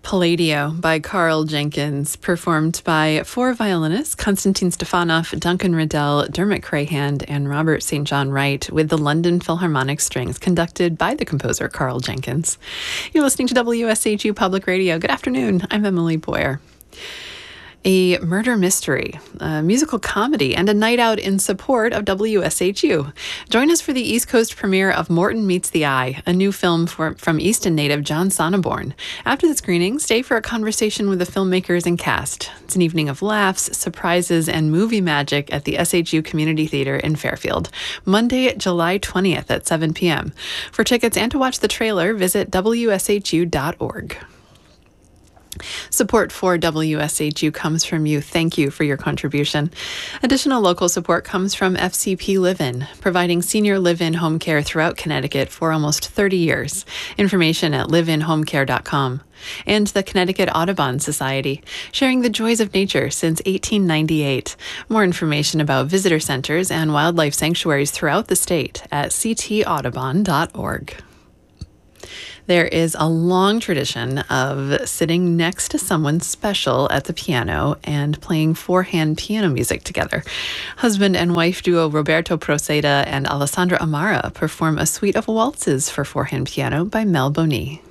Palladio by Carl Jenkins, performed by four violinists, Konstantin Stefanov, Duncan Riddell, Dermot Crahand, and Robert St. John Wright, with the London Philharmonic Strings, conducted by the composer Carl Jenkins. You're listening to WSHU Public Radio. Good afternoon. I'm Emily Boyer. A murder mystery, a musical comedy, and a night out in support of WSHU. Join us for the East Coast premiere of Morton Meets the Eye, a new film from Easton native John Sonneborn. After the screening, stay for a conversation with the filmmakers and cast. It's an evening of laughs, surprises, and movie magic at the SHU Community Theater in Fairfield, Monday, July 20th at 7 p.m. For tickets and to watch the trailer, visit WSHU.org. Support for WSHU comes from you. Thank you for your contribution. Additional local support comes from FCP Live-In, providing senior live-in home care throughout Connecticut for almost 30 years. Information at liveinhomecare.com. And the Connecticut Audubon Society, sharing the joys of nature since 1898. More information about visitor centers and wildlife sanctuaries throughout the state at ctaudubon.org. There is a long tradition of sitting next to someone special at the piano and playing four-hand piano music together. Husband and wife duo Roberto Proceda and Alessandra Amara perform a suite of waltzes for four-hand piano by Mel Boni.